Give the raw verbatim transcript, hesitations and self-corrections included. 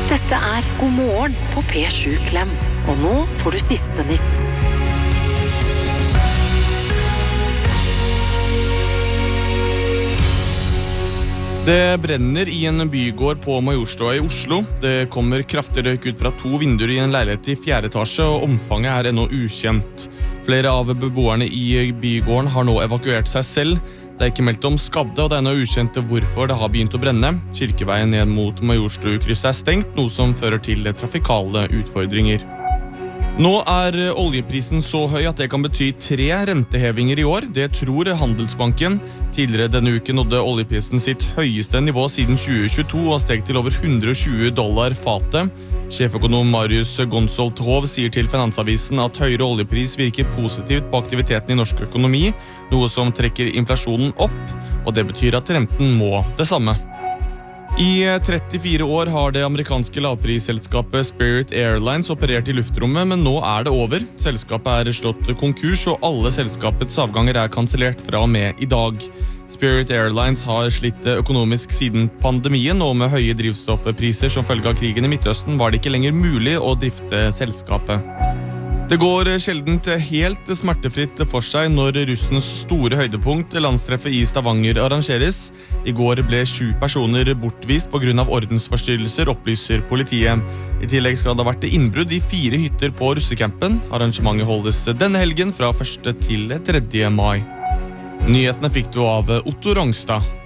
Dette er God morgen på P sju Klem. Og nå får du siste nytt. Det brenner i en bygård på Majorstua i Oslo. Det kommer kraftig røyk ut fra to vinduer i en leilighet i fjerde etasje, og omfanget er ennå ukjent. Flere av beboerne i bygården har nå evakuert seg selv. Det er ikke meldt om skadde, og det er ennå ukjent hvorfor det har begynt å brenne. Kirkeveien ned mot Majorstukrysset er stengt, noe som fører til trafikale utfordringer. Nå er oljeprisen så høy at det kan bety tre rentehevinger i år. Det tror Handelsbanken. Tidligere denne uken nådde oljeprisen sitt høyeste nivå siden tjue tjueto og steg til over hundre og tjue dollar fatet. Sjeføkonom Marius Gonsolt Hov sier til Finansavisen at høyere oljepris virker positivt på aktiviteten i norsk økonomi, noe som trekker inflasjonen opp, og det betyr at renten må det samme. I trettifire år har det amerikanske lavprisselskapet Spirit Airlines operert i luftrommet, men nå er det over. Selskapet er slått konkurs, og alle selskapets avganger er kansellert fra og med i dag. Spirit Airlines har slitt økonomisk siden pandemien, og med høye drivstoffpriser som følge av krigen i Midtøsten var det ikke lenger mulig å drifte selskapet. Det går sjeldent helt smertefritt for seg når russens store høydepunkt, landstreffet i Stavanger, arrangeres. I går ble sju personer bortvist på grunn av ordensforstyrrelser, opplyser politiet. I tillegg skal det ha vært innbrudd i fire hytter på russecampen. Arrangementet holdes denne helgen fra første til tredje mai. Nyhetene fikk du av Otto Rongstad.